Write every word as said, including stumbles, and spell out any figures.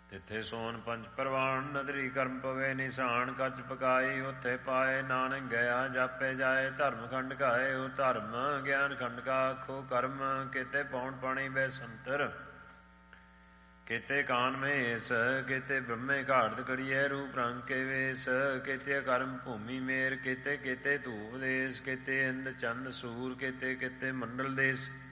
ਤਿੱਥੇ ਸੋਨ ਪੰਚ ਪਰਵਾਨ ਨਦਰੀ ਕਰਮ ਪਵੇ ਨਿਸ਼ਾਨ ਕੱਚ ਪਕਾਈ ਉੱਥੇ ਪਾਏ ਨਾਨਕ ਗਿਆ ਜਾਪੇ ਜਾਏ ਧਰਮ ਖੰਡ ਕਾਏ ਉਹ ਧਰਮ ਗਿਆਨ ਖੰਡ ਕਾ ਆਖੋ ਕਰਮ ਕਿਤੇ ਪੌਣ ਪਾਣੀ ਬੈ ਸੰਤਰ ਕਿਤੇ ਕਾਨ ਮੇਸ ਕਿਤੇ ਬ੍ਰਹਮੇ ਘਾੜਤ ਕੜੀਐ ਰੂਪ ਰੰਗ ਕੇ ਵੇਸ ਕਿਤੇ ਕਰਮ ਭੂਮੀ ਮੇਰ ਕਿਤੇ ਕਿਤੇ ਧੂਪ ਦੇਸ ਕਿਤੇ ਇੰਦ ਚੰਦ ਸੂਰ ਕਿਤੇ ਕਿਤੇ ਮੰਡਲ ਦੇਸ